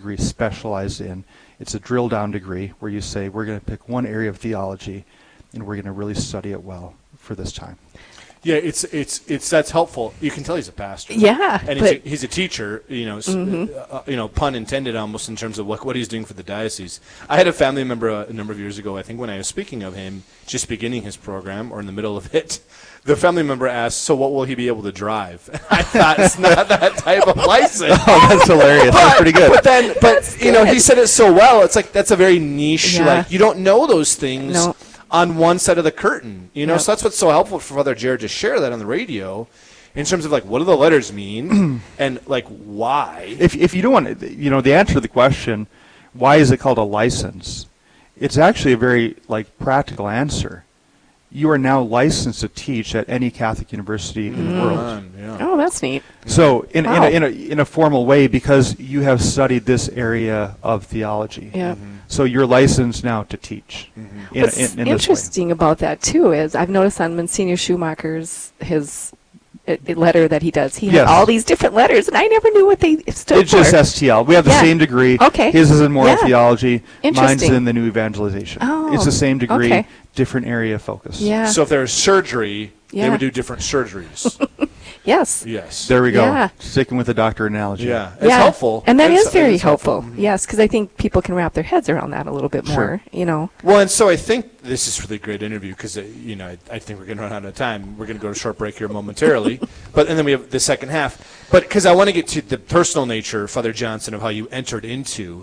degree specialized in. It's a drill down degree where you say, we're going to pick one area of theology and we're going to really study it well for this time. Yeah, it's that's helpful. You can tell he's a pastor. Yeah, and he's a teacher. Pun intended, almost in terms of what he's doing for the diocese. I had a family member a number of years ago. I think when I was speaking of him, just beginning his program or in the middle of it, the family member asked, "So what will he be able to drive?" I thought it's not that type of license. Oh, that's hilarious. That's pretty good. But he said it so well. It's like that's a very niche. Yeah. Like you don't know those things. No. On one side of the curtain, so that's what's so helpful for Father Jared to share that on the radio, in terms of like what do the letters mean and like why. If you don't want to, the answer to the question, why is it called a license? It's actually a very practical answer. You are now licensed to teach at any Catholic university in the world. Yeah. Oh, that's neat. So in a formal way, because you have studied this area of theology. Yeah. Mm-hmm. So you're licensed now to teach. What's interesting about that too is I've noticed on Monsignor Schumacher's his letter that he does. He had all these different letters, and I never knew what they stood for. It's just STL. We have the same degree. Okay. His is in moral theology. Mine's Interesting. in the new evangelization. Oh, it's the same degree, okay. different area of focus. Yeah. So if there was surgery, they Yeah. would do different surgeries. Yes. Yes. There we go. Yeah. Sticking with the doctor analogy. Yeah. It's helpful. And that It's is very helpful. helpful. Yes, because I think people can wrap their heads around that a little bit more, Well, and so I think this is a really great interview because, I think we're going to run out of time. We're going to go to a short break here momentarily. And then we have the second half. But because I want to get to the personal nature, Father Johnson, of how you entered into,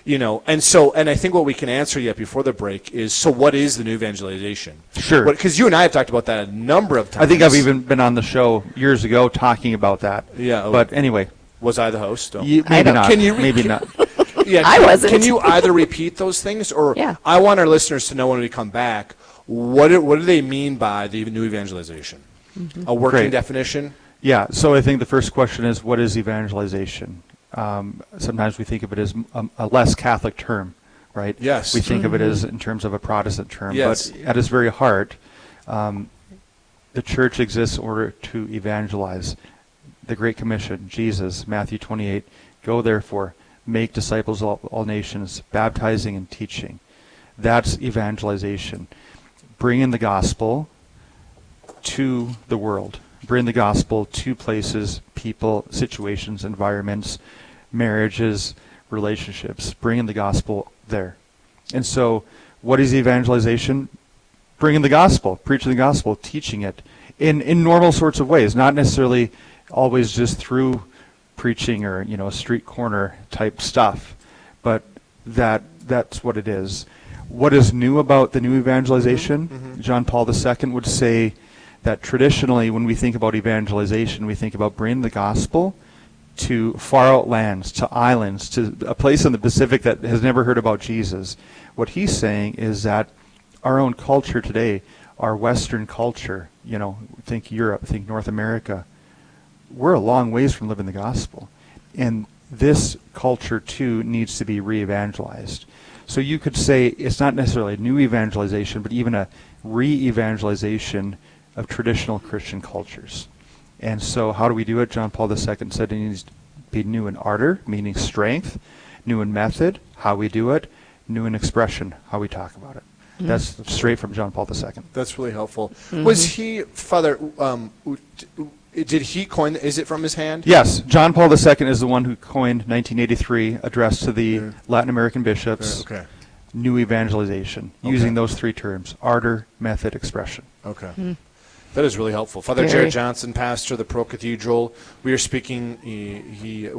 and I think what we can answer yet before the break is, so what is the new evangelization? Sure. Because you and I have talked about that a number of times. I think I've even been on the show years ago talking about that. Yeah. But anyway. Was I the host? Maybe not. Maybe not. Yeah, I wasn't. Can you either repeat those things, or I want our listeners to know when we come back, what do they mean by the new evangelization? A working definition? Yeah, so I think the first question is, what is evangelization? Sometimes we think of it as a less Catholic term, right? Yes. We think of it as in terms of a Protestant term. Yes. But at its very heart, the church exists in order to evangelize. The Great Commission, Jesus, Matthew 28, go therefore, make disciples of all nations, baptizing and teaching. That's evangelization. Bringing the gospel to the world. Bring the gospel to places, people, situations, environments, marriages, relationships. Bringing the gospel there. And so, what is evangelization? Bringing the gospel, preaching the gospel, teaching it in normal sorts of ways, not necessarily always just through preaching or street corner type stuff, but that's what it is. What is new about the new evangelization? John Paul II would say that traditionally when we think about evangelization, we think about bringing the gospel to far out lands, to islands, to a place in the Pacific that has never heard about Jesus. What he's saying is that our own culture today, our Western culture, think Europe, think North America, we're a long ways from living the gospel. And this culture, too, needs to be re-evangelized. So you could say it's not necessarily a new evangelization, but even a re-evangelization of traditional Christian cultures. And so how do we do it? John Paul II said it needs to be new in ardor, meaning strength, new in method, how we do it, new in expression, how we talk about it. That's straight from John Paul II. That's really helpful. Was he, Father, did he coin, is it from his hand? Yes. John Paul II is the one who coined 1983, addressed to the Latin American bishops, new evangelization, using those three terms, ardor, method, expression. Okay. That is really helpful. Father Jared Johnson, pastor of the Pearl Cathedral. We are speaking, he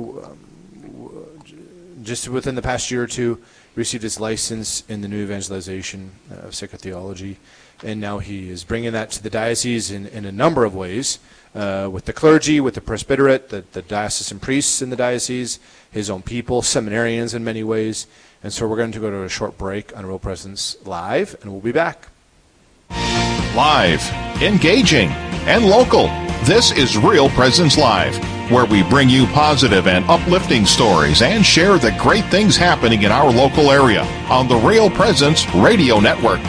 just within the past year or two, received his license in the new evangelization of psychotheology, and now he is bringing that to the diocese in a number of ways, with the clergy, with the presbyterate, the diocesan priests in the diocese, his own people, seminarians in many ways. And so we're going to go to a short break on Real Presence Live, and we'll be back. Live, engaging, and local. This is Real Presence Live, where we bring you positive and uplifting stories and share the great things happening in our local area on the Real Presence Radio Network.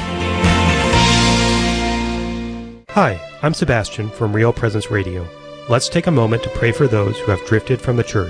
Hi, I'm Sebastian from Real Presence Radio. Let's take a moment to pray for those who have drifted from the church.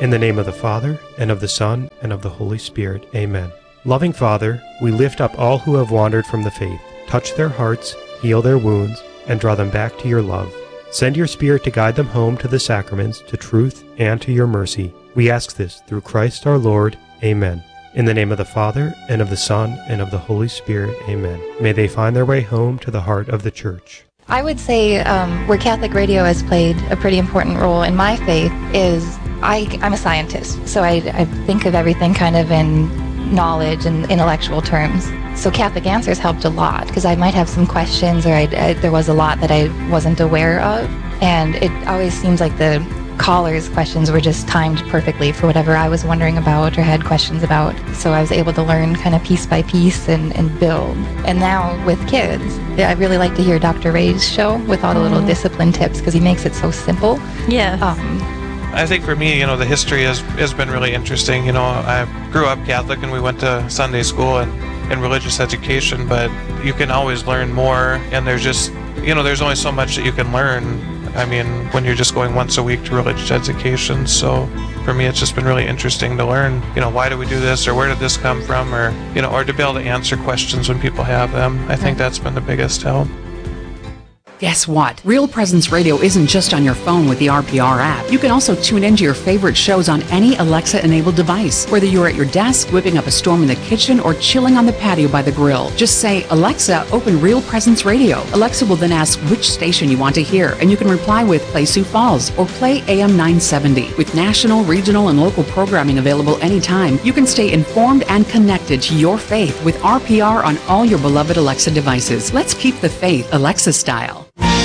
In the name of the Father, and of the Son, and of the Holy Spirit. Amen. Loving Father, we lift up all who have wandered from the faith. Touch their hearts, heal their wounds, and draw them back to your love. Send your Spirit to guide them home to the sacraments, to truth, and to your mercy. We ask this through Christ our Lord. Amen. In the name of the Father, and of the Son, and of the Holy Spirit. Amen. May they find their way home to the heart of the Church. I would say where Catholic radio has played a pretty important role in my faith is I'm a scientist, so I think of everything kind of in knowledge and intellectual terms. So Catholic Answers helped a lot because I might have some questions or there was a lot that I wasn't aware of. And it always seems like the callers' questions were just timed perfectly for whatever I was wondering about or had questions about. So I was able to learn kind of piece by piece and build. And now with kids, I really like to hear Dr. Ray's show with all the little discipline tips because he makes it so simple. Yeah. I think for me, the history has been really interesting. I grew up Catholic and we went to Sunday school and religious education, but you can always learn more, and there's just, there's only so much that you can learn. I mean, when you're just going once a week to religious education. So for me, it's just been really interesting to learn, why do we do this, or where did this come from, or, or to be able to answer questions when people have them. I think that's been the biggest help. Guess what? Real Presence Radio isn't just on your phone with the RPR app. You can also tune into your favorite shows on any Alexa-enabled device, whether you're at your desk, whipping up a storm in the kitchen, or chilling on the patio by the grill. Just say, Alexa, open Real Presence Radio. Alexa will then ask which station you want to hear, and you can reply with Play Sioux Falls or Play AM 970. With national, regional, and local programming available anytime, you can stay informed and connected to your faith with RPR on all your beloved Alexa devices. Let's keep the faith Alexa style.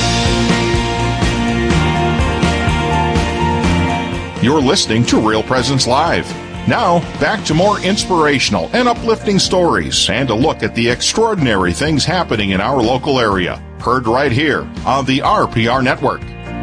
You're listening to Real Presence Live. Now, back to more inspirational and uplifting stories and a look at the extraordinary things happening in our local area. Heard right here on the RPR Network.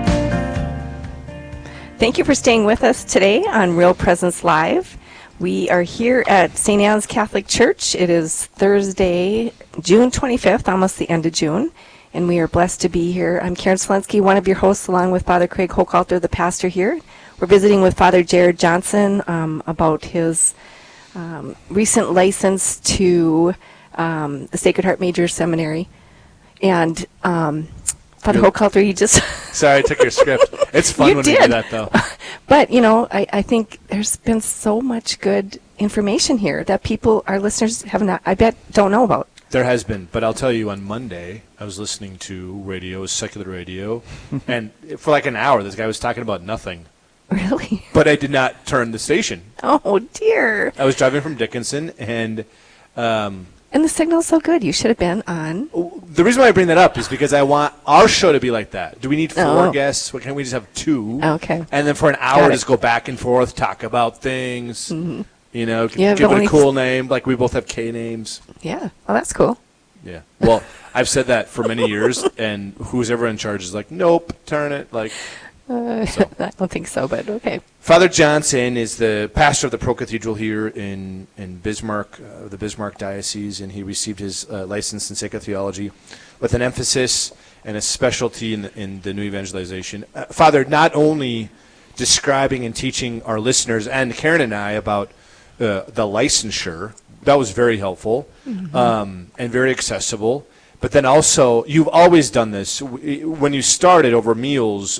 Thank you for staying with us today on Real Presence Live. We are here at St. Anne's Catholic Church. It is Thursday, June 25th, almost the end of June, and we are blessed to be here. I'm Karen Selensky, one of your hosts, along with Father Craig Hochhalter, the pastor here. We're visiting with Father Jared Johnson about his recent license to the Sacred Heart Major Seminary. And Father Hochhalter, you just... Sorry, I took your script. It's fun when we do that, though. But, I think there's been so much good information here that our listeners have not, I bet, don't know about. There has been, but I'll tell you, on Monday, I was listening to radio, secular radio, and for like an hour, this guy was talking about nothing. Really? But I did not turn the station. Oh, dear. I was driving from Dickinson, and... and the signal's so good. You should have been on. The reason why I bring that up is because I want our show to be like that. Do we need 4 guests? Can't we just have 2? Okay. And then for an hour, just go back and forth, talk about things, give it a cool name. Like we both have K names. Yeah. Oh, that's cool. Yeah. Well, I've said that for many years, and who's ever in charge is like, nope, turn it. I don't think so, but okay. Father Johnson is the pastor of the Pro Cathedral here in Bismarck, the Bismarck Diocese, and he received his license in sacred theology with an emphasis and a specialty in the new evangelization. Father, not only describing and teaching our listeners and Karen and I about the licensure, that was very helpful and very accessible. But then also, you've always done this. When you started over meals,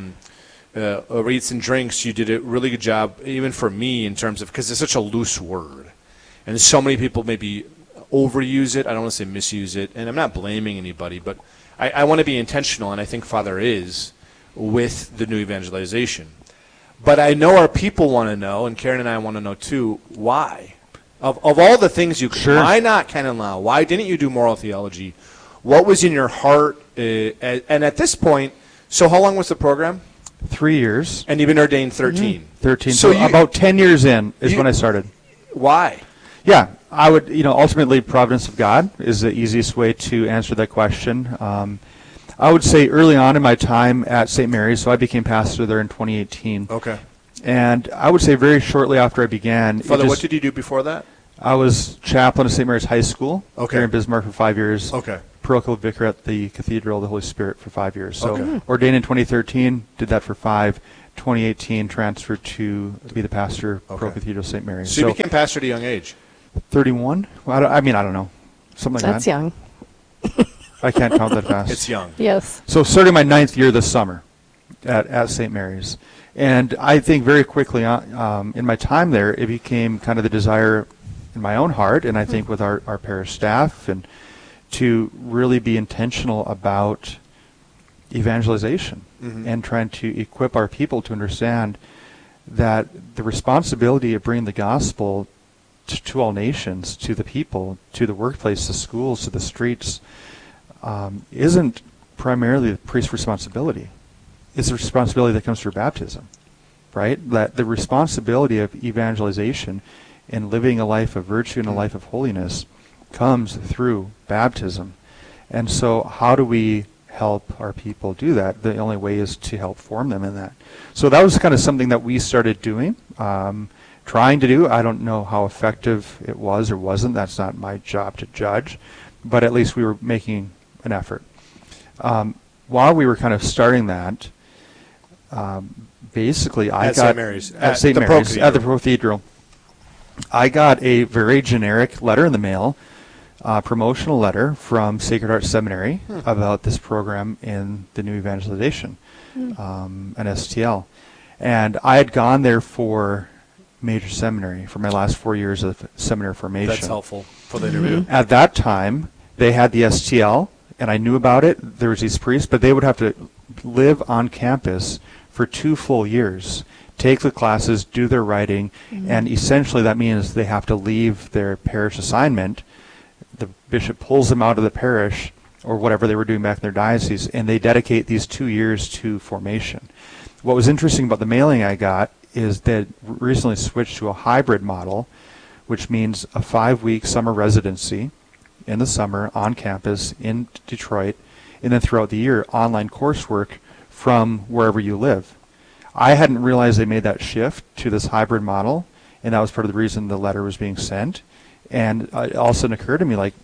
over eats and drinks, you did a really good job, even for me, in terms of, because it's such a loose word. And so many people maybe overuse it. I don't want to say misuse it. And I'm not blaming anybody, but I want to be intentional, and I think Father is, with the new evangelization. But I know our people want to know, and Karen and I want to know too, why? Of all the things you could, why not canon law? Why didn't you do moral theology? What was in your heart? And at this point, so how long was the program? 3 years. And you've been ordained 13. 13. So about 10 years in is when I started. Why? Yeah, I would, ultimately providence of God is the easiest way to answer that question. I would say early on in my time at St. Mary's, so I became pastor there in 2018. Okay. And I would say very shortly after I began. Father, what did you do before that? I was chaplain at St. Mary's High School here in Bismarck for 5 years. Okay. Parochial vicar at the Cathedral of the Holy Spirit for 5 years. So ordained in 2013, did that for 5. 2018 transferred to be the pastor of Pro Okay. Cathedral St. Mary's. So you became pastor at a young age. 31? Well, I don't know. Something like That's that. young. I can't count that fast. It's young. Yes. So starting my 9th year this summer at St. Mary's. And I think very quickly in my time there, it became kind of the desire in my own heart, and I think with our parish staff, and to really be intentional about evangelization and trying to equip our people to understand that the responsibility of bringing the gospel to all nations, to the people, to the workplace, the schools, to the streets, isn't primarily the priest's responsibility. It's a responsibility that comes through baptism, right? That the responsibility of evangelization and living a life of virtue and a life of holiness comes through baptism. And so how do we help our people do that? The only way is to help form them in that. So that was kind of something that we started doing, trying to do. I don't know how effective it was or wasn't. That's not my job to judge. But at least we were making an effort. While we were kind of starting that, basically At St. Mary's. At St. the Mary's, Pro at the Pro Cathedral. I got a very generic letter in the mail, promotional letter from Sacred Heart Seminary about this program in the new evangelization, an STL. And I had gone there for major seminary for my last 4 years of seminary formation. That's helpful for the interview. At that time, they had the STL, and I knew about it. There was these priests, but they would have to live on campus for 2 full years, take the classes, do their writing, and essentially that means they have to leave their parish assignment. The bishop pulls them out of the parish or whatever they were doing back in their diocese, and they dedicate these 2 years to formation. What was interesting about the mailing I got is that recently switched to a hybrid model, which means a 5-week summer residency in the summer on campus in Detroit, and then throughout the year online coursework from wherever you live. I hadn't realized they made that shift to this hybrid model, and that was part of the reason the letter was being sent. And it all of a sudden occurred to me, like,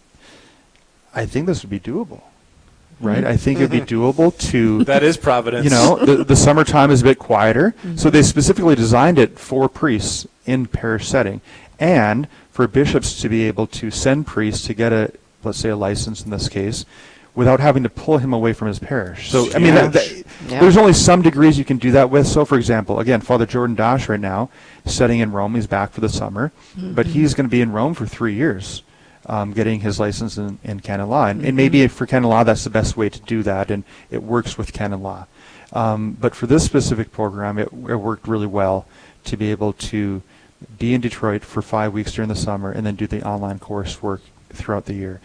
I think this would be doable, right? I think it'd be doable to... That is providence. You know, the summertime is a bit quieter, so they specifically designed it for priests in parish setting, and for bishops to be able to send priests to get a, let's say, a license in this case, without having to pull him away from his parish. So, I mean, there's only some degrees you can do that with. So, for example, again, Father Jordan Dosh right now, studying in Rome, he's back for the summer, but he's going to be in Rome for 3 years, getting his license in canon law. And maybe for canon law, that's the best way to do that, and it works with canon law. But for this specific program, it worked really well to be able to be in Detroit for 5 weeks during the summer and then do the online coursework throughout the year.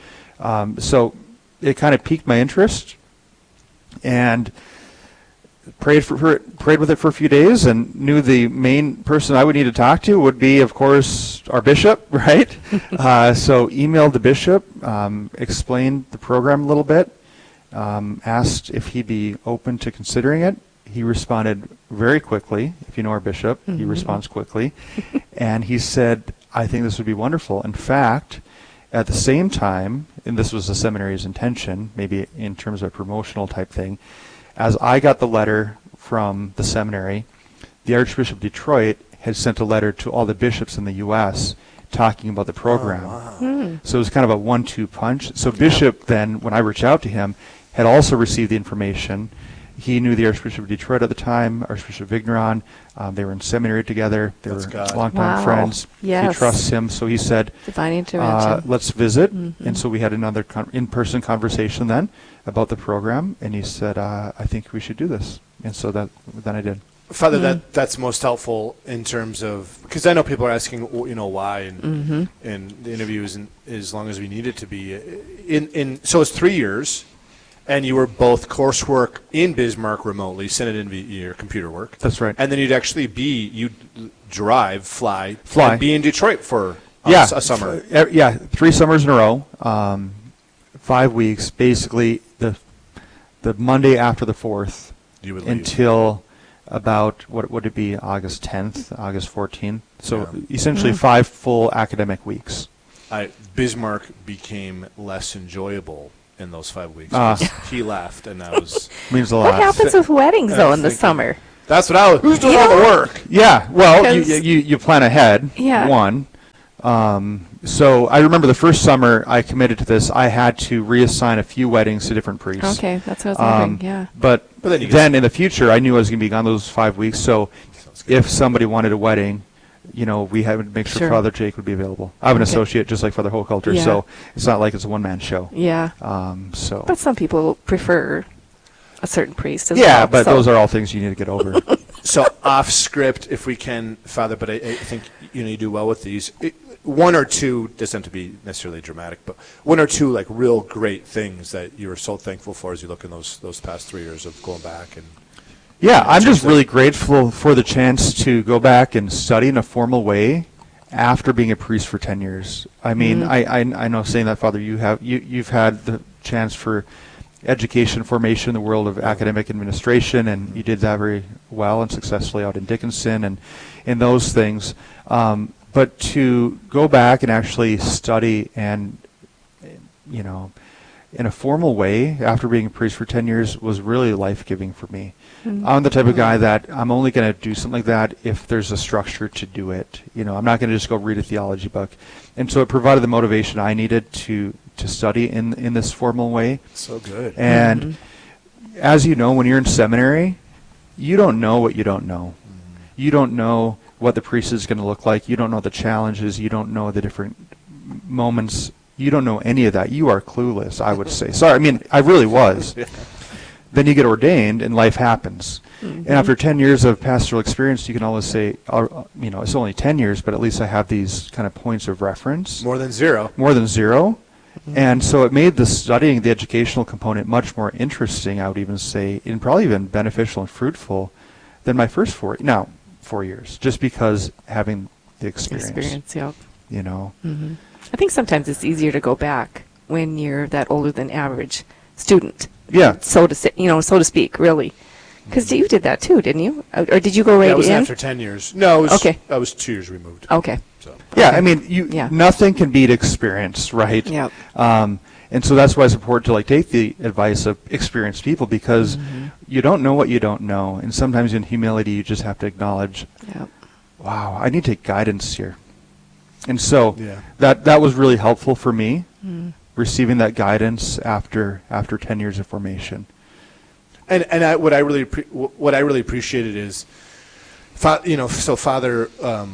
So it kind of piqued my interest, and prayed with it for a few days, and knew the main person I would need to talk to would be, of course, our bishop, right? So emailed the bishop, explained the program a little bit, asked if he'd be open to considering it. He responded very quickly. If you know our bishop, he responds quickly. And he said, I think this would be wonderful. In fact, at the same time, and this was the seminary's intention, maybe in terms of a promotional type thing, as I got the letter from the seminary, the Archbishop of Detroit had sent a letter to all the bishops in the U.S. talking about the program. So it was kind of a 1-2 punch. So Bishop then, when I reached out to him, had also received the information. He knew the Archbishop of Detroit at the time, Archbishop Vigneron. They were in seminary together. They were longtime friends. Yes. He trusts him. So he said, Divine intervention. let's visit. And so we had another in-person conversation then about the program. And he said, I think we should do this. And so then I did. Father, that's most helpful in terms of, because I know people are asking, why, and the interview isn't as long as we need it to be. So it's 3 years. And you were both coursework in Bismarck remotely, send it in via your computer work. That's right. And then you'd drive, fly, and be in Detroit for a summer. 3 summers in a row, 5 weeks, basically the Monday after the 4th You would leave. until about, what would it be, August 10th, August 14th. So essentially 5 full academic weeks. Bismarck became less enjoyable in those 5 weeks. He left, and that was means a What lot. happens with weddings, though, in the summer? That's what I was. Who's doing all the work? Yeah, well, 'Cause- you plan ahead, Yeah. one. So I remember the first summer I committed to this, I had to reassign a few weddings to different priests. Okay, that's what I was wondering. Yeah. But But then then, you in the future, I knew I was going to be gone those 5 weeks. So if somebody wanted a wedding, we had to make sure Sure. Father Jake would be available. I have an Okay. associate just like Father Hochhalter, Yeah. so it's not like it's a one-man show. Yeah. So But some people prefer a certain priest as well. yeah, but so- those are all things you need to get over. So off script, if we can, Father, but I think you do well with these. One or two doesn't have to be necessarily dramatic, but one or two like real great things that you were so thankful for as you look in those past 3 years of going back and. Yeah, I'm just Interesting. really grateful for the chance to go back and study in a formal way after being a priest for 10 years. I mean, I know saying that, Father, you've had the chance for education, formation in the world of academic administration, and you did that very well and successfully out in Dickinson and in those things. But to go back and actually study and, in a formal way after being a priest for 10 years was really life-giving for me. I'm the type of guy that I'm only going to do something like that if there's a structure to do it. I'm not going to just go read a theology book. And so it provided the motivation I needed to study in this formal way. So good. And as you know, when you're in seminary, you don't know what you don't know. You don't know what the priest is going to look like. You don't know the challenges. You don't know the different moments. You don't know any of that. You are clueless, I would say. Sorry, I mean, I really was. Then you get ordained and life happens. And after 10 years of pastoral experience, you can always say, it's only 10 years, but at least I have these kind of points of reference. More than zero. More than zero. And so it made the studying, the educational component, much more interesting, I would even say, and probably even beneficial and fruitful than my first 4 years, just because having the experience. Yep. I I think sometimes it's easier to go back when you're that older than average student. Yeah. So to say, so to speak, really. Because you did that too, didn't you? Or did you go right That was in? after 10 years. No, Okay. I was 2 years removed. Okay. So. Yeah, Okay. I mean, Yeah. nothing can beat experience, right? Yep. And so that's why it's important to take the advice of experienced people, because you don't know what you don't know, and sometimes in humility you just have to acknowledge, Yep. wow, I need to take guidance here. And so Yeah. that was really helpful for me, receiving that guidance after 10 years of formation. And what I really appreciated is, so Father,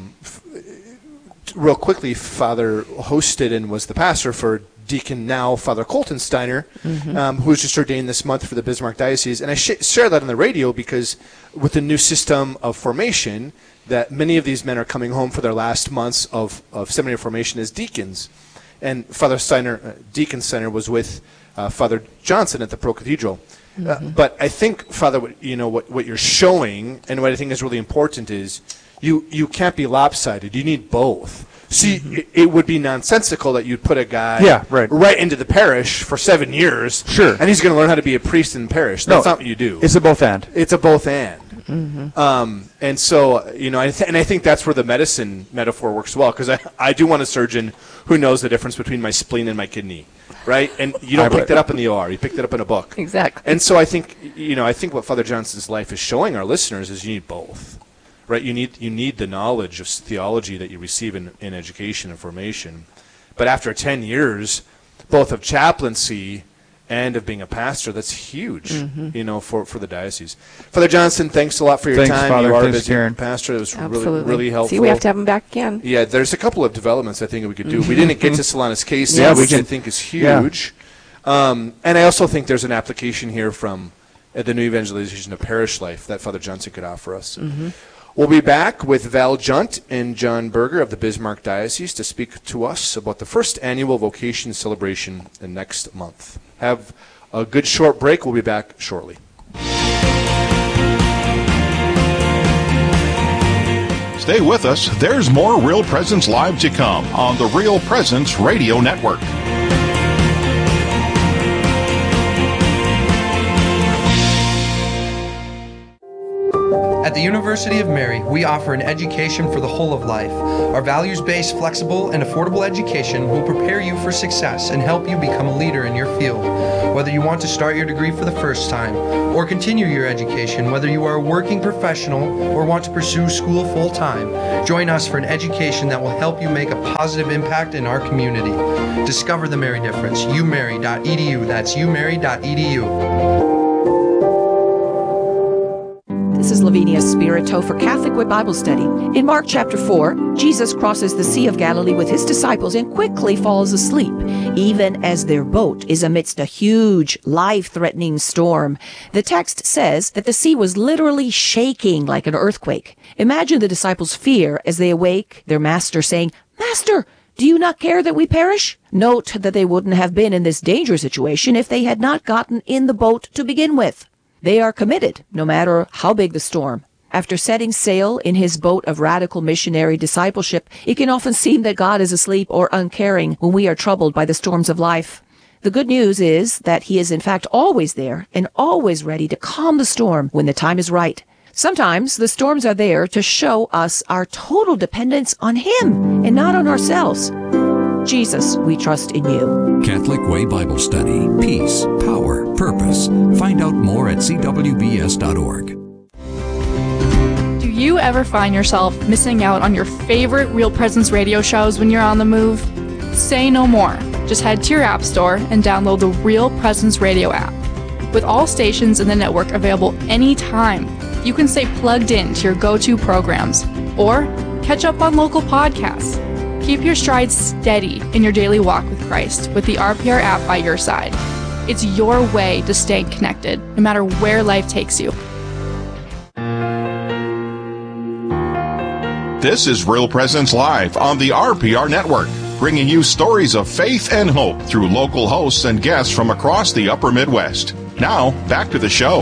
real quickly, Father hosted and was the pastor for Deacon now Father Colton Steiner, who was just ordained this month for the Bismarck Diocese. And I share that on the radio because with the new system of formation, that many of these men are coming home for their last months of seminary formation as deacons. And Father Steiner, Deacon Steiner, was with Father Johnson at the Pro Cathedral. But I think, Father, what you're showing, and what I think is really important is you can't be lopsided. You need both. See, it would be nonsensical that you'd put a guy right into the parish for 7 years, Sure. and he's going to learn how to be a priest in the parish. That's not what you do. It's a both and. It's a both and. And so, I think that's where the medicine metaphor works well, because I do want a surgeon who knows the difference between my spleen and my kidney, right? And you don't pick that up in the OR. You pick that up in a book. Exactly. And so I think what Father Johnson's life is showing our listeners is you need both, right? You need the knowledge of theology that you receive in education and formation. But after 10 years, both of chaplaincy and of being a pastor, that's huge, for the diocese. Father Johnson, thanks a lot for your Thanks, time. Father. You are a Thanks, busy Karen. pastor. It was Absolutely. really helpful. See, we have to have him back again. Yeah, there's a couple of developments I think we could do. We didn't get to Solana's case, Yes. which I think is huge. And I also think there's an application here from the new evangelization of parish life that Father Johnson could offer us. We'll be back with Val Junt and John Berger of the Bismarck Diocese to speak to us about the first annual vocation celebration next month. Have a good short break. We'll be back shortly. Stay with us. There's more Real Presence Live to come on the Real Presence Radio Network. At the University of Mary, we offer an education for the whole of life. Our values-based, flexible, and affordable education will prepare you for success and help you become a leader in your field. Whether you want to start your degree for the first time or continue your education, whether you are a working professional or want to pursue school full-time, join us for an education that will help you make a positive impact in our community. Discover the Mary difference. umary.edu. That's umary.edu. This is Lavinia Spirito for Catholic Way Bible Study. In Mark chapter 4, Jesus crosses the Sea of Galilee with his disciples and quickly falls asleep, even as their boat is amidst a huge, life-threatening storm. The text says that the sea was literally shaking like an earthquake. Imagine the disciples' fear as they awake, their master saying, "Master, do you not care that we perish?" Note that they wouldn't have been in this dangerous situation if they had not gotten in the boat to begin with. They are committed, no matter how big the storm. After setting sail in his boat of radical missionary discipleship, it can often seem that God is asleep or uncaring when we are troubled by the storms of life. The good news is that he is in fact always there and always ready to calm the storm when the time is right. Sometimes the storms are there to show us our total dependence on him and not on ourselves. Jesus, we trust in you. Catholic Way Bible Study. Peace, power, purpose. Find out more at cwbs.org. Do you ever find yourself missing out on your favorite Real Presence radio shows when you're on the move? Say no more. Just head to your app store and download the Real Presence radio app. With all stations in the network available anytime, you can stay plugged in to your go-to programs or catch up on local podcasts. Keep your stride steady in your daily walk with Christ with the RPR app by your side. It's your way to stay connected, no matter where life takes you. This is Real Presence Live on the RPR Network, bringing you stories of faith and hope through local hosts and guests from across the upper Midwest. Now, back to the show.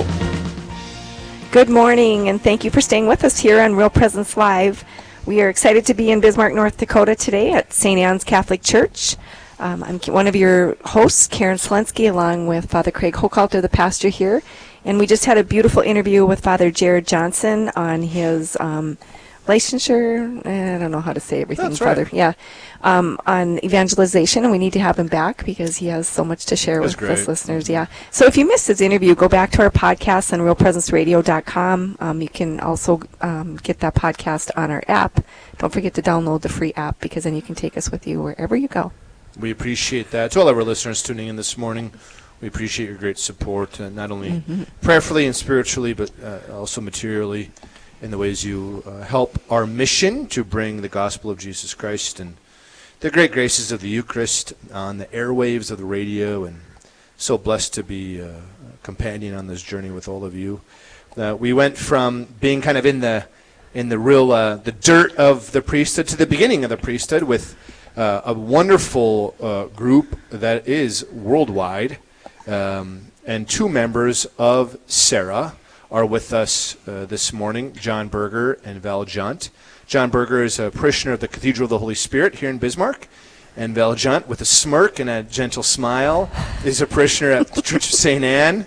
Good morning, and thank you for staying with us here on Real Presence Live. We are excited to be in Bismarck, North Dakota today at St. Anne's Catholic Church. I'm one of your hosts, Karen Selensky, along with Father Craig Hochhalter, the pastor here. And we just had a beautiful interview with Father Jared Johnson on his licensure. I don't know how to say everything, That's Father. right. Yeah, on evangelization, and we need to have him back because he has so much to share with us listeners. Yeah. So if you missed his interview, go back to our podcast on realpresenceradio.com. You can also get that podcast on our app. Don't forget to download the free app because then you can take us with you wherever you go. We appreciate that. To all of our listeners tuning in this morning, we appreciate your great support, not only prayerfully and spiritually, but also materially, in the ways you help our mission to bring the gospel of Jesus Christ and the great graces of the Eucharist on the airwaves of the radio, and so blessed to be a companion on this journey with all of you. We went from being kind of in the real the dirt of the priesthood to the beginning of the priesthood with a wonderful group that is worldwide, and two members of Sarah are with us this morning, John Berger and Val Junt. John Berger is a parishioner of the Cathedral of the Holy Spirit here in Bismarck, and Val Junt, with a smirk and a gentle smile, is a parishioner at the Church of St. Anne.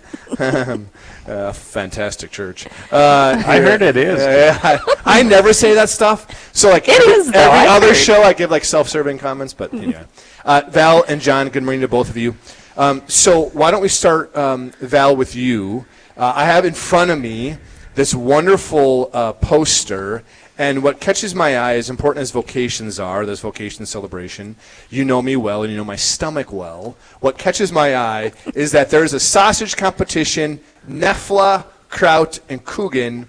Fantastic church. I heard it is. I never say that stuff. So like every other show, I give like self-serving comments, but anyway. Val and John, good morning to both of you. So why don't we start, Val, with you? I have in front of me this wonderful poster, and what catches my eye, as important as vocations are, this vocation celebration, you know me well and you know my stomach well. What catches my eye is that there's a sausage competition, Nefla, Kraut, and Coogan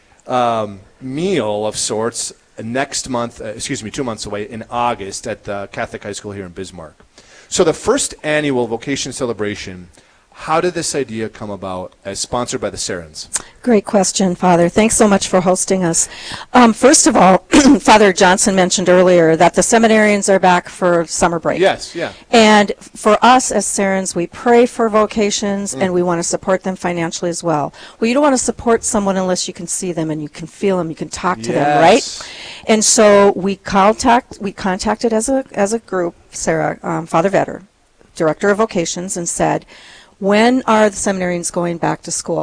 meal of sorts next month, 2 months away in August at the Catholic High School here in Bismarck. So the first annual vocation celebration, how did this idea come about as sponsored by the Sarans? Great question, Father. Thanks so much for hosting us. First of all, Father Johnson mentioned earlier that the seminarians are back for summer break. Yes, yeah. And for us as Sarans, we pray for vocations and we want to support them financially as well. Well, you don't want to support someone unless you can see them and you can feel them, you can talk to them, right? And so we contacted as a group, Sarah, Father Vetter, Director of Vocations, and said, when are the seminarians going back to school?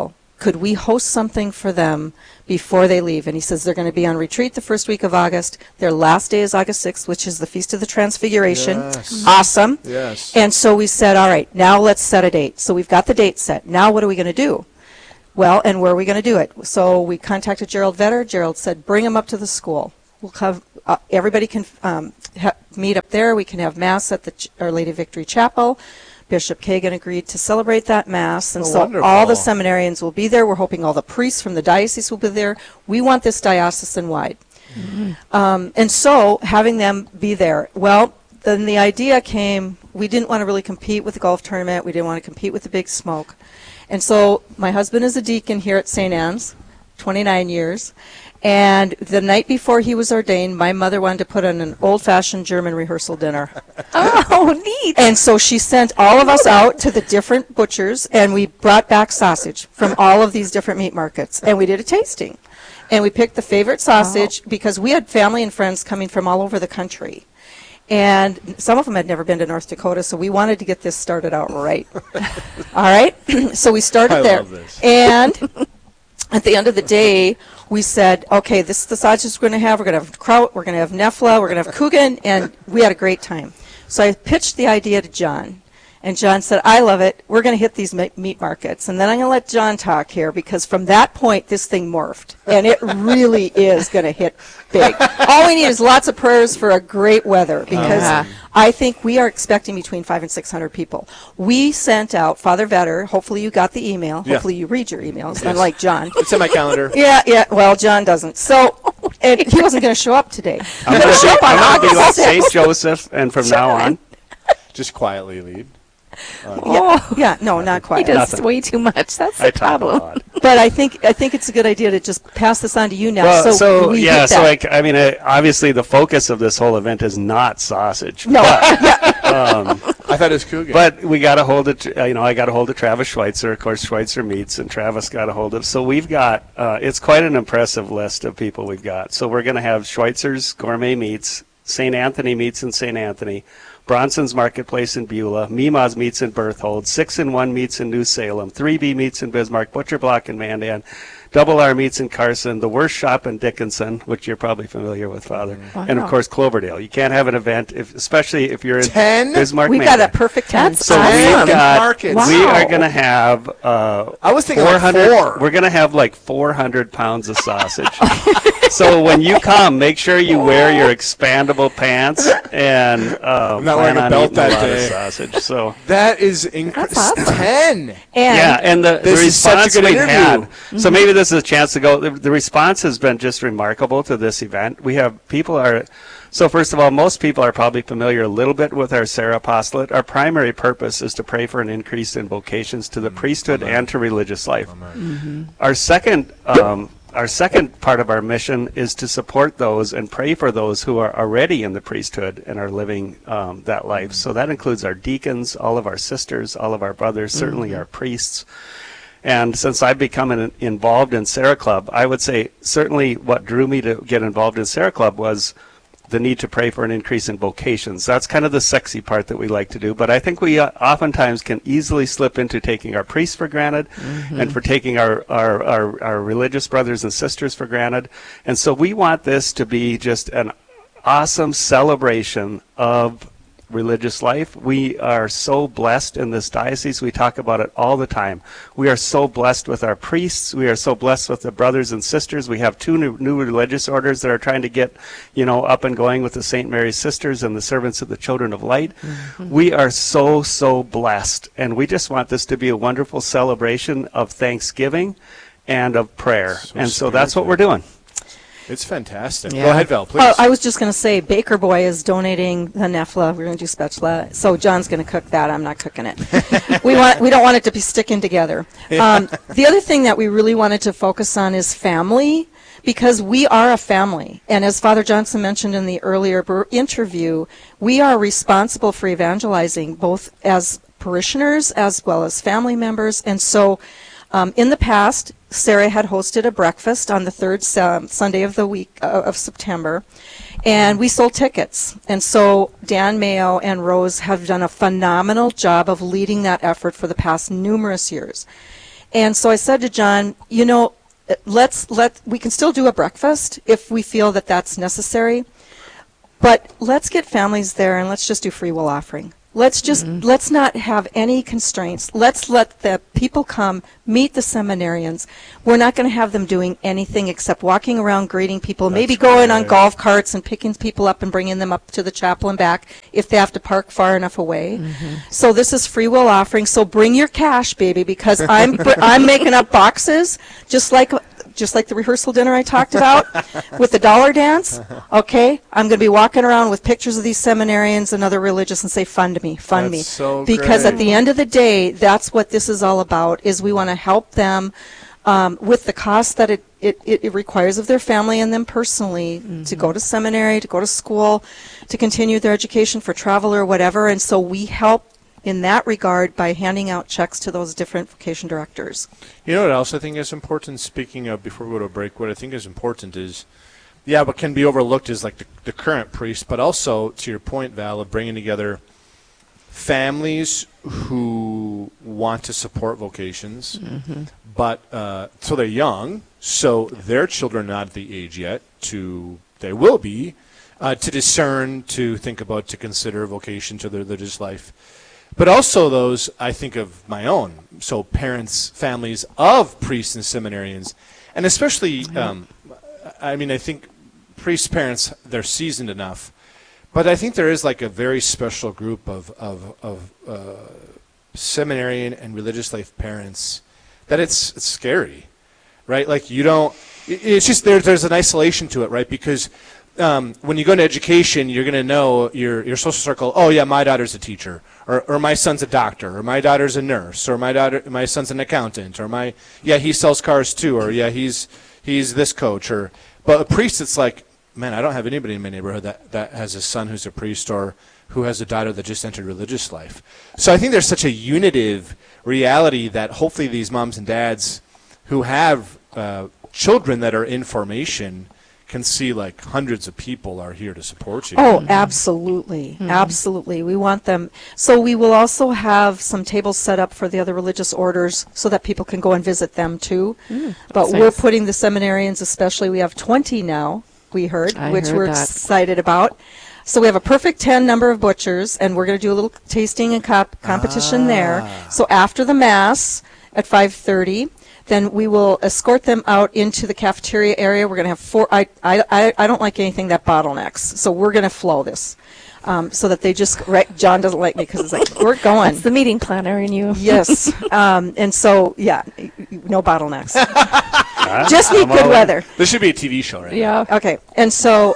could we host something for them before they leave? And he says they're going to be on retreat the first week of August. Their last day is August 6th, which is the Feast of the Transfiguration. Yes. Awesome. Yes. And so we said, all right, now let's set a date. So we've got the date set. Now what are we going to do? Well, and where are we going to do it? So we contacted Gerald Vetter. Gerald said, bring him up to the school. We'll have everybody can meet up there. We can have Mass at the Our Lady of Victory Chapel. Bishop Kagan agreed to celebrate that Mass, and so wonderful. all the seminarians will be there. We're hoping all the priests from the diocese will be there. We want this diocesan-wide. And so having them be there, well, then the idea came, we didn't want to really compete with the golf tournament. We didn't want to compete with the big smoke. And so my husband is a deacon here at St. Anne's, 29 years. And the night before he was ordained, my mother wanted to put on an old-fashioned German rehearsal dinner. Oh, neat. And so she sent all of us out to the different butchers, and we brought back sausage from all of these different meat markets. And we did a tasting. And we picked the favorite sausage because we had family and friends coming from all over the country. And some of them had never been to North Dakota, so we wanted to get this started out right. All right? So we started there. Love this. And at the end of the day, we said, okay, this is the sausages we're going to have. We're going to have kraut, we're going to have nefla, we're going to have kuchen, and we had a great time. So I pitched the idea to John, and John said, I love it. We're going to hit these meat markets. And then I'm going to let John talk here, because from that point, this thing morphed, and it really is going to hit big. All we need is lots of prayers for a great weather, because I think we are expecting between 500 and 600 people. We sent out, Father Vetter, hopefully you got the email. Yeah. Hopefully you read your emails, unlike John. It's in my calendar. Yeah, well, John doesn't. So, and he wasn't going to show up today. I'm going to be like St. Joseph, and from now on. Just quietly leave. No, not quite. He does way too much. That's the problem. But I think it's a good idea to just pass this on to you now. Well, obviously the focus of this whole event is not sausage. No, I thought it was kuchen. But we got a hold of, I got a hold of Travis Schweitzer, of course, Schweitzer Meats, and Travis got a hold of. So we've got, it's quite an impressive list of people we've got. So we're going to have Schweitzer's Gourmet Meats, St. Anthony Meats in St. Anthony, Bronson's Marketplace in Beulah, Mima's Meats in Berthold, 6-in-1 Meats in New Salem, 3B Meats in Bismarck, Butcher Block in Mandan, Double R Meats in Carson, The Worst Shop in Dickinson, which you're probably familiar with, Father, and of course Cloverdale. You can't have an event, especially if you're in Bismarck, We've Mandan. got a perfect 10. So we've got, we are going to have I was thinking 400, like 4. we're going to have like 400 pounds of sausage. So when you come, make sure you wear your expandable pants and I'm not plan wearing a on belt eating that a lot day. of sausage. So that is incredible. That's awesome. 10. and the This is such a response good we've interview. had. So maybe this is a chance to go. The response has been just remarkable to this event. We have So first of all, most people are probably familiar a little bit with our Sarah Apostolate. Our primary purpose is to pray for an increase in vocations to the priesthood and to religious life. Our second part of our mission is to support those and pray for those who are already in the priesthood and are living that life. So that includes our deacons, all of our sisters, all of our brothers, certainly our priests. And since I've become involved in Sarah Club, I would say certainly what drew me to get involved in Sarah Club was the need to pray for an increase in vocations. That's kind of the sexy part that we like to do. But I think we oftentimes can easily slip into taking our priests for granted and for taking our religious brothers and sisters for granted. And so we want this to be just an awesome celebration of religious life. We are so blessed in this diocese. We talk about it all the time. We are so blessed with our priests. We are so blessed with the brothers and sisters. We have two new religious orders that are trying to get, up and going with the St. Mary's Sisters and the Servants of the Children of Light. We are so blessed, and we just want this to be a wonderful celebration of thanksgiving and of prayer. So that's what we're doing. It's fantastic. Yeah. Go ahead, Val, please. I was just going to say, Baker Boy is donating the nefla. We're going to do spatula. So John's going to cook that. I'm not cooking it. We don't want it to be sticking together. The other thing that we really wanted to focus on is family, because we are a family. And as Father Johnson mentioned in the earlier interview, we are responsible for evangelizing both as parishioners as well as family members. And so in the past, Sarah had hosted a breakfast on the third Sunday of the week of September, and we sold tickets. And so Dan Mayo and Rose have done a phenomenal job of leading that effort for the past numerous years. And so I said to John, you know, we can still do a breakfast if we feel that that's necessary, but let's get families there and let's just do free will offering. Let's not have any constraints. Let's let the people come, meet the seminarians. We're not going to have them doing anything except walking around greeting people, maybe going on golf carts and picking people up and bringing them up to the chapel and back if they have to park far enough away. So this is free will offering. So bring your cash, baby, because I'm making up boxes just like the rehearsal dinner I talked about with the dollar dance. Okay, I'm going to be walking around with pictures of these seminarians and other religious and say, fund me, fund me. So because great. at the end of the day, that's what this is all about, is we want to help them with the cost that it requires of their family and them personally to go to seminary, to go to school, to continue their education for travel or whatever. And so we help in that regard by handing out checks to those different vocation directors. You know what else I think is important, speaking of, before we go to a break, what I think is important is, what can be overlooked is like the current priest, but also, to your point, Val, of bringing together families who want to support vocations, but so they're young, so their children are not at the age yet they will be, to discern, to think about, to consider vocation to their religious life. But also those, I think of my own, so parents, families of priests and seminarians, and especially, I think priest parents, they're seasoned enough, but I think there is like a very special group of seminarian and religious life parents that it's scary, right? Like it's just there's an isolation to it, right? Because when you go into education, you're going to know your social circle. Oh yeah, my daughter's a teacher, or my son's a doctor, or my daughter's a nurse, or my son's an accountant, or he sells cars too, or he's this coach, but a priest, it's like, man, I don't have anybody in my neighborhood that has a son who's a priest or who has a daughter that just entered religious life. So I think there's such a unitive reality that hopefully these moms and dads who have children that are in formation can see like hundreds of people are here to support you. Oh, absolutely. Absolutely. We want them. So we will also have some tables set up for the other religious orders so that people can go and visit them too. But we're putting the seminarians, especially, we have 20 now, we heard, which we're excited about. So we have a perfect 10 number of butchers, and we're going to do a little tasting and competition there. So after the Mass at 5:30, then we will escort them out into the cafeteria area. We're going to have 4. I don't like anything that bottlenecks, so we're going to flow this. So that they just, John doesn't like me because it's like, we're going. That's the meeting planner in you. Yes. And so, no bottlenecks. Just need good weather. This should be a TV show, right? Yeah. Okay. And so,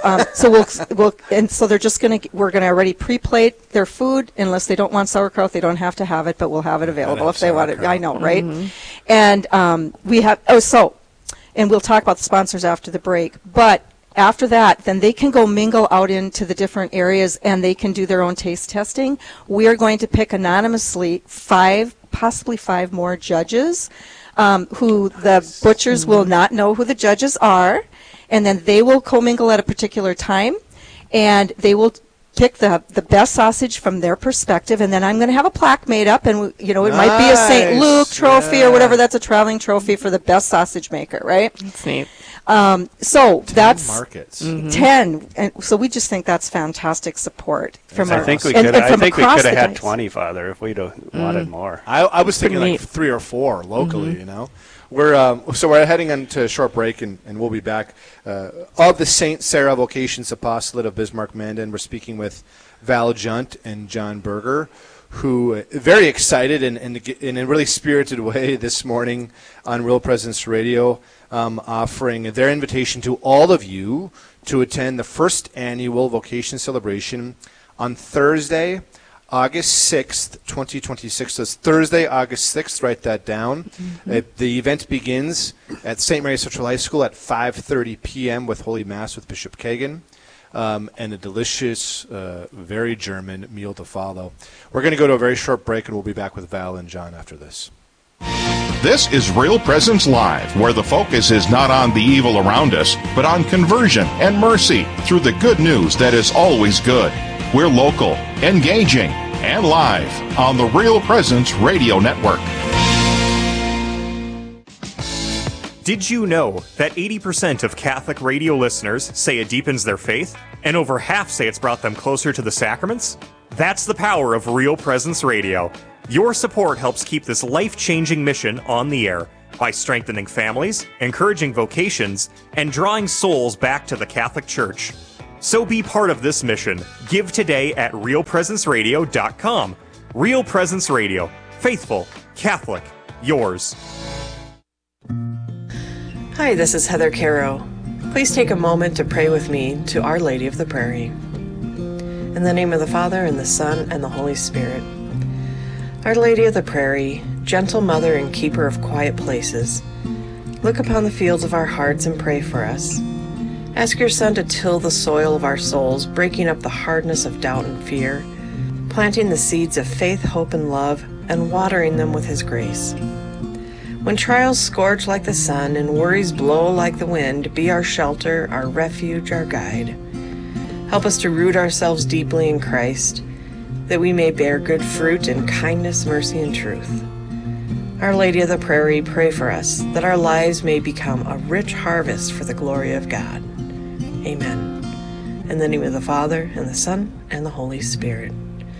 so they're just we're going to already pre-plate their food. Unless they don't want sauerkraut, they don't have to have it, but we'll have it available if they want it. I know, right? And we have, and we'll talk about the sponsors after the break, but after that, then they can go mingle out into the different areas and they can do their own taste testing. We are going to pick anonymously possibly five more judges who the butchers will not know who the judges are, and then they will commingle at a particular time, and they will pick the best sausage from their perspective, and then I'm going to have a plaque made up, and it might be a St. Luke trophy or whatever. That's a traveling trophy for the best sausage maker, right? That's neat. So 10 that's markets. 10, and so we just think that's fantastic support from I our think we and could have the had dice. 20, Father, if we'd wanted more. I was thinking Pretty like neat. 3 or 4 locally. We're heading into a short break, and we'll be back. Of the St. Sarah Vocations Apostolate of Bismarck-Mandan, we're speaking with Val Junt and John Berger, who very excited and in a really spirited way this morning on Real Presence Radio, offering their invitation to all of you to attend the first annual vocation celebration on Thursday, August 6th, 2026. So it's Thursday, August 6th. Write that down. The event begins at St. Mary's Central High School at 5:30 p.m. with Holy Mass with Bishop Kagan. And a delicious, very German meal to follow. We're going to go to a very short break, and we'll be back with Val and John after this. This is Real Presence Live, where the focus is not on the evil around us, but on conversion and mercy through the good news that is always good. We're local, engaging, and live on the Real Presence Radio Network. Did you know that 80% of Catholic radio listeners say it deepens their faith, and over half say it's brought them closer to the sacraments? That's the power of Real Presence Radio. Your support helps keep this life-changing mission on the air by strengthening families, encouraging vocations, and drawing souls back to the Catholic Church. So be part of this mission. Give today at realpresenceradio.com. Real Presence Radio. Faithful, Catholic, yours. Hi, this is Heather Caro. Please take a moment to pray with me to Our Lady of the Prairie. In the name of the Father, and the Son, and the Holy Spirit. Our Lady of the Prairie, gentle mother and keeper of quiet places, look upon the fields of our hearts and pray for us. Ask your Son to till the soil of our souls, breaking up the hardness of doubt and fear, planting the seeds of faith, hope, and love, and watering them with His grace. When trials scorch like the sun and worries blow like the wind, be our shelter, our refuge, our guide. Help us to root ourselves deeply in Christ, that we may bear good fruit in kindness, mercy, and truth. Our Lady of the Prairie, pray for us, that our lives may become a rich harvest for the glory of God. Amen. In the name of the Father, and the Son, and the Holy Spirit.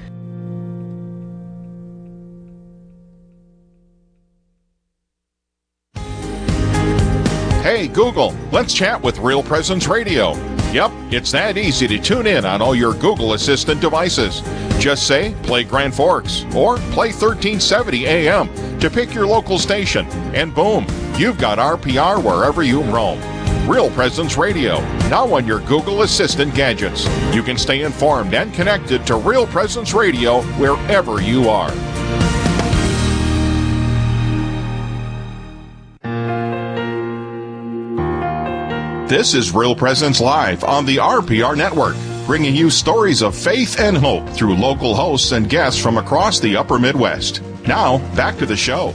Hey Google, let's chat with Real Presence Radio. Yep, it's that easy to tune in on all your Google Assistant devices. Just say, play Grand Forks, or play 1370 AM to pick your local station, and boom, you've got RPR wherever you roam. Real Presence Radio, now on your Google Assistant gadgets. You can stay informed and connected to Real Presence Radio wherever you are. This is Real Presence Live on the RPR Network, bringing you stories of faith and hope through local hosts and guests from across the upper Midwest. Now, back to the show.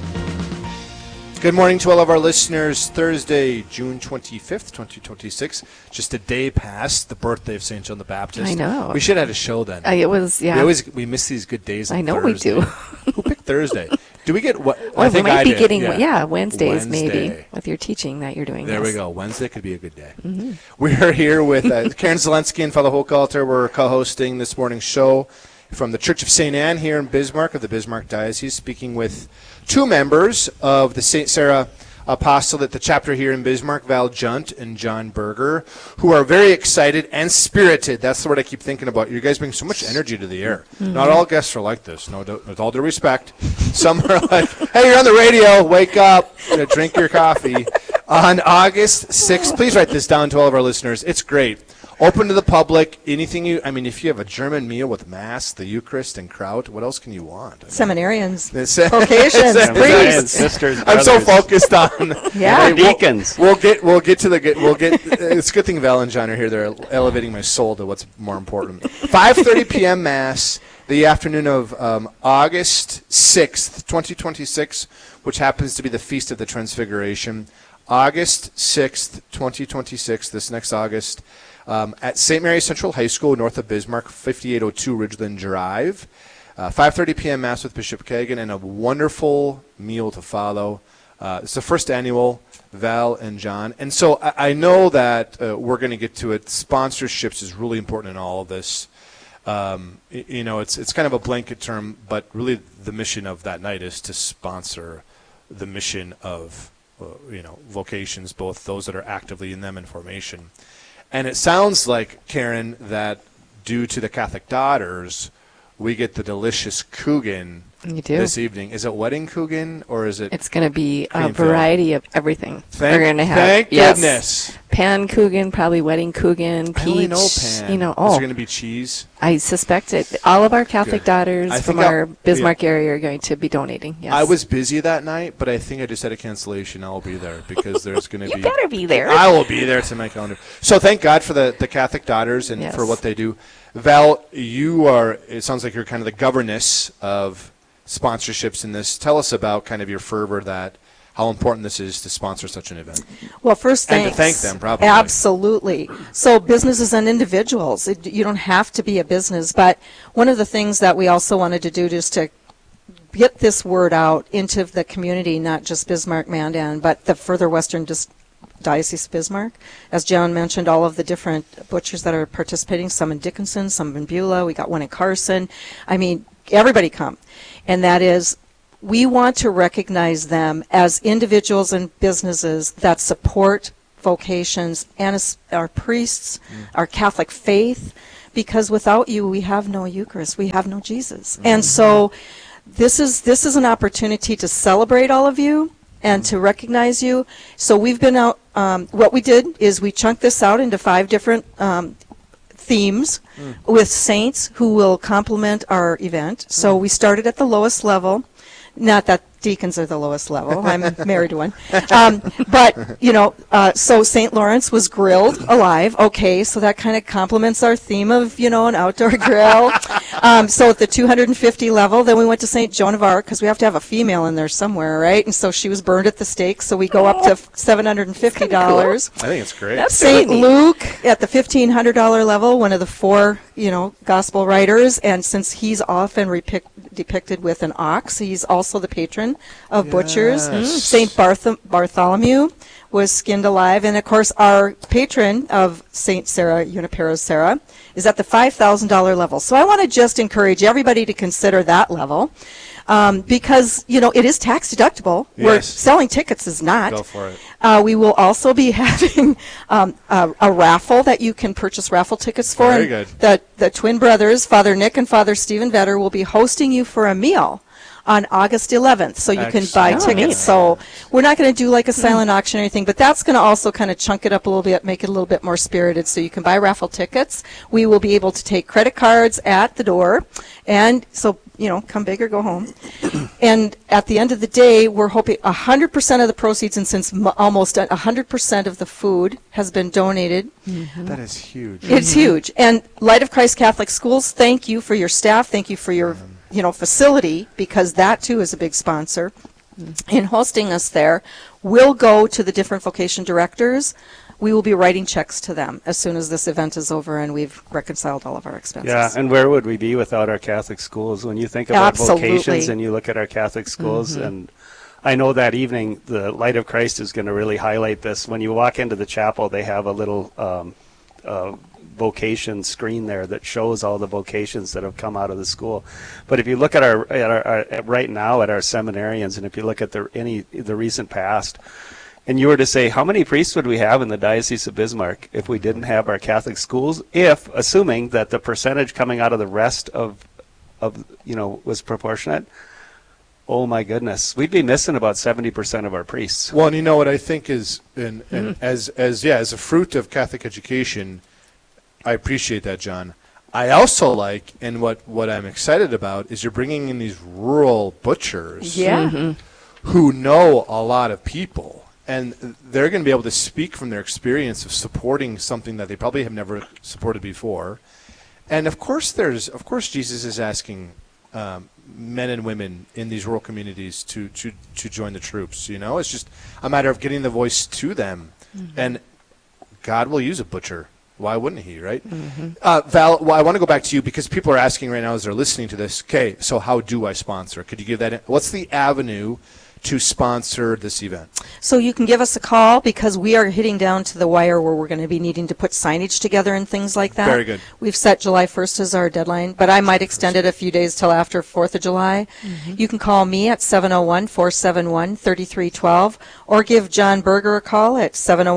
Good morning to all of our listeners. Thursday, June 25th, 2026. Just a day past the birthday of St. John the Baptist. I know. We should have had a show then. It was, yeah. We miss these good days on I know Thursday. we do. Who picked Thursday? Do we get what? Well, I think we might I be did. getting, yeah. Wednesdays Wednesday. maybe, with your teaching that you're doing. There yes. we go. Wednesday could be a good day. Mm-hmm. We are here with Karen Zelensky and Father Hochhalter. We're co-hosting this morning's show from the Church of St. Anne here in Bismarck of the Bismarck Diocese, speaking with two members of the St. Sarah Apostolate, the chapter here in Bismarck, Val Junt and John Berger, who are very excited and spirited. That's the word I keep thinking about. You guys bring so much energy to the air. Mm-hmm. Not all guests are like this, with all due respect. Some are like, hey, you're on the radio, wake up, drink your coffee. On August 6th, please write this down to all of our listeners. It's great. Open to the public. Anything if you have a German meal with Mass, the Eucharist, and kraut, what else can you want? Seminarians, vocations, priests, sisters, I'm so focused on deacons. We'll get to it's a good thing Val and John are here. They're elevating my soul to what's more important. 5:30 p.m. Mass, the afternoon of August 6th, 2026, which happens to be the Feast of the Transfiguration. August 6th, 2026, this next August. At St. Mary's Central High School, north of Bismarck, 5802 Ridgeland Drive. 5:30 p.m. Mass with Bishop Kagan, and a wonderful meal to follow. It's the first annual, Val and John. And so I know that we're going to get to it. Sponsorships is really important in all of this. It's kind of a blanket term, but really the mission of that night is to sponsor the mission of vocations, both those that are actively in them and formation. And it sounds like, Karen, that due to the Catholic Daughters, we get the delicious Coogan this evening. Is it wedding Coogan, or is it? It's going to be a variety of everything. We're going to have. Thank goodness. Pan Coogan, probably wedding Coogan, peach. I only know pan. Is there going to be cheese? I suspect it. All of our Catholic daughters from our Bismarck area are going to be donating. Yes. I was busy that night, but I think I just had a cancellation. I'll be there because there's going to be. You better be there. I will be there. It's in my calendar. So thank God for the Catholic Daughters and for what they do. Val, it sounds like you're kind of the governess of sponsorships in this. Tell us about kind of your fervor how important this is to sponsor such an event. Well, first, thanks. And to thank them, probably. Absolutely. So businesses and individuals, you don't have to be a business, but one of the things that we also wanted to do just to get this word out into the community, not just Bismarck, Mandan, but the further western Diocese of Bismarck. As John mentioned, all of the different butchers that are participating, some in Dickinson, some in Beulah, we got one in Carson. I mean, everybody come. And that is, we want to recognize them as individuals and businesses that support vocations and our priests, our Catholic faith, because without you, we have no Eucharist, we have no Jesus. And so this is an opportunity to celebrate all of you and to recognize you. So we've been out, what we did is we chunked this out into 5 different themes with saints who will complement our event. So we started at the lowest level. Not that deacons are the lowest level. I'm married to one. But, so St. Lawrence was grilled alive. Okay, so that kind of complements our theme of, an outdoor grill. So at the 250 level, then we went to St. Joan of Arc, because we have to have a female in there somewhere, right? And so she was burned at the stake, so we go up to $750. Cool. I think it's great. That's St. Luke at the $1,500 level, one of the 4, gospel writers, and since he's often depicted with an ox, he's also the patron of butchers. St. Bartholomew was skinned alive, and of course our patron of St. Sarah, Junipero Sarah, is at the $5,000 level. So I want to just encourage everybody to consider that level, because it is tax deductible. Yes. Where selling tickets is not. Go for it. We will also be having a raffle that you can purchase raffle tickets for. Very good. The twin brothers, Father Nick and Father Stephen Vetter, will be hosting you for a meal on August 11th, so you can buy tickets. So we're not going to do like a silent auction or anything, but that's going to also kind of chunk it up a little bit, make it a little bit more spirited, so you can buy raffle tickets. We will be able to take credit cards at the door, and so, come big or go home. And at the end of the day, we're hoping 100% of the proceeds, and since almost 100% of the food has been donated. That is huge. It's huge. And Light of Christ Catholic Schools, thank you for your staff, thank you for your facility, because that too is a big sponsor in hosting us there. We'll go to the different vocation directors. We will be writing checks to them as soon as this event is over and we've reconciled all of our expenses. Yeah, and where would we be without our Catholic schools? When you think about vocations and you look at our Catholic schools, and I know that evening the Light of Christ is going to really highlight this. When you walk into the chapel, they have a little vocation screen there that shows all the vocations that have come out of the school. But if you look at our right now at our seminarians, and if you look at the recent past, and you were to say how many priests would we have in the Diocese of Bismarck if we didn't have our Catholic schools, assuming that the percentage coming out of the rest of was proportionate, oh my goodness, we'd be missing about 70% of our priests. Well, and what I think is, as a fruit of Catholic education, I appreciate that, John. I also like, and what I'm excited about, is you're bringing in these rural butchers who know a lot of people. And they're going to be able to speak from their experience of supporting something that they probably have never supported before. And of course Jesus is asking men and women in these rural communities to join the troops. It's just a matter of getting the voice to them. And God will use a butcher. Why wouldn't he, right? Val, I want to go back to you because people are asking right now as they're listening to this, okay, so how do I sponsor? Could you give that? What's the avenue to sponsor this event? So you can give us a call because we are hitting down to the wire where we're going to be needing to put signage together and things like that. Very good. We've set July 1st as our deadline, but I might extend it a few days till after 4th of July. You can call me at 701-471-3312 or give John Berger a call at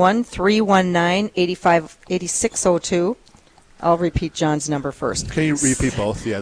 701-319-8602. I'll repeat John's number first. Can you repeat both? Yeah,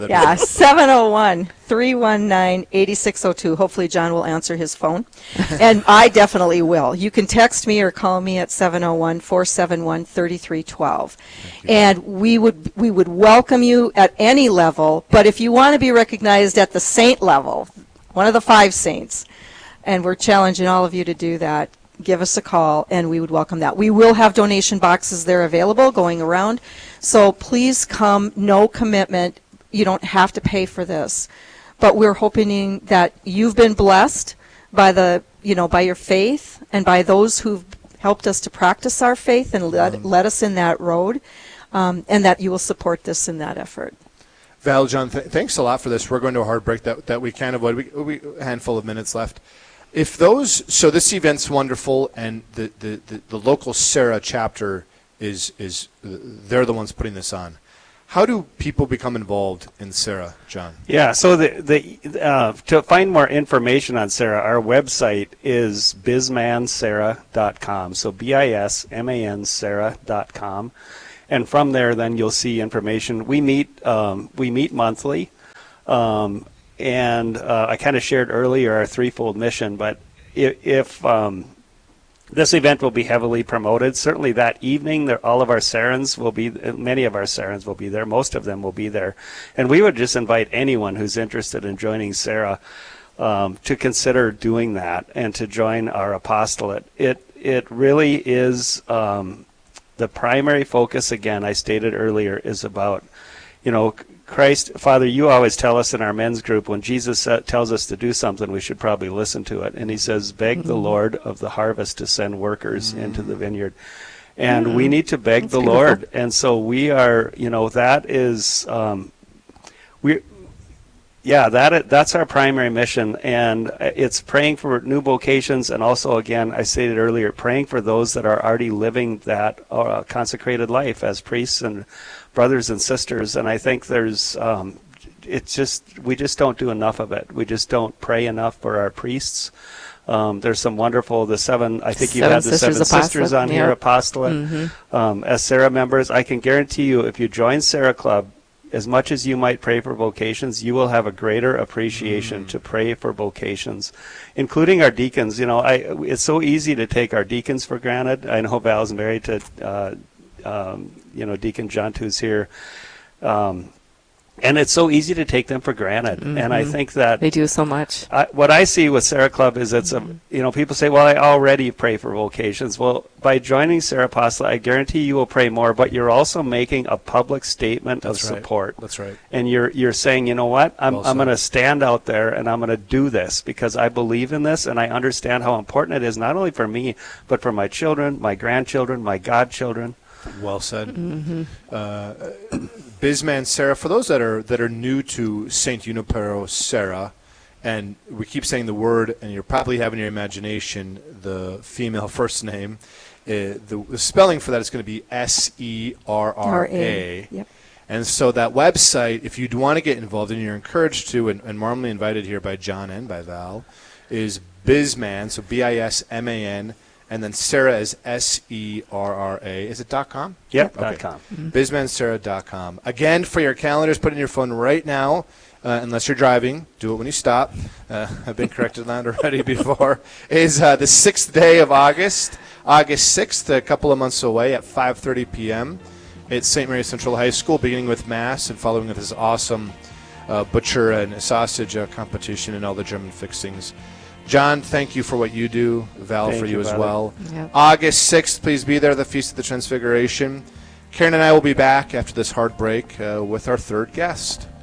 701-319-8602. Hopefully John will answer his phone. And I definitely will. You can text me or call me at 701-471-3312. And we would welcome you at any level, but if you want to be recognized at the saint level, one of the 5 saints, and we're challenging all of you to do that, give us a call and we would welcome that. We will have donation boxes there available going around. So please come, no commitment. You don't have to pay for this. But we're hoping that you've been blessed by by your faith and by those who've helped us to practice our faith and led us in that road, and that you will support this in that effort. Val, John, thanks a lot for this. We're going to a hard break that we can't avoid. We a handful of minutes left. If so this event's wonderful, and the local Sarah chapter is they're the ones putting this on. How do people become involved in Sarah, John? Yeah, so to find more information on Sarah, our website is bismansarah.com. So BISMAN Sarah.com. And from there, then you'll see information. We meet monthly, and I kind of shared earlier our threefold mission. But if this event will be heavily promoted, certainly that evening, all of our Sarahs will be. Many of our Sarahs will be there. Most of them will be there, and we would just invite anyone who's interested in joining Sarah to consider doing that and to join our apostolate. It really is. The primary focus, again, I stated earlier, is about, Christ. Father, you always tell us in our men's group, when Jesus tells us to do something, we should probably listen to it. And he says, beg the Lord of the harvest to send workers into the vineyard. And we need to beg the Lord. And so we are, that is, that's our primary mission, and it's praying for new vocations, and also, again, I stated earlier, praying for those that are already living that consecrated life as priests and brothers and sisters. And I think there's, we just don't do enough of it. We just don't pray enough for our priests. There's some wonderful, I think you had the seven sisters on here, apostolate, as Sarah members. I can guarantee you, if you join Sarah Club, as much as you might pray for vocations, you will have a greater appreciation to pray for vocations, including our deacons. It's so easy to take our deacons for granted. I know Val's married to, Deacon John, who's here. And it's so easy to take them for granted. And I think that they do so much. What I see with Sarah Club is people say, well, I already pray for vocations. Well, by joining Sarah Apostle, I guarantee you will pray more, but you're also making a public statement of support. That's right. And you're saying, you know what, I'm going to stand out there and I'm going to do this because I believe in this and I understand how important it is, not only for me, but for my children, my grandchildren, my godchildren. Well said. Bisman Sarah, for those that are new to Saint Junipero Sarah, and we keep saying the word, and you're probably having your imagination the female first name. The spelling for that is going to be S-E-R-R-A. Yep. And so that website, if you do want to get involved, and you're encouraged to, and warmly invited here by John and by Val, is Bisman, so B-I-S-M-A-N, and then Sarah is S-E-R-R-A. Is it .com? Yep, okay. .com. BismanSarah.com. Again, for your calendars, put in your phone right now, unless you're driving. Do it when you stop. I've been corrected on that already before. Is the 6th day of August, August 6th, a couple of months away at 5:30 p.m. at St. Mary Central High School, beginning with Mass and following with this awesome butcher and sausage competition and all the German fixings. John, thank you for what you do. Val, for you as well. Yep. August 6th, please be there, the Feast of the Transfiguration. Karen and I will be back after this hard break with our third guest.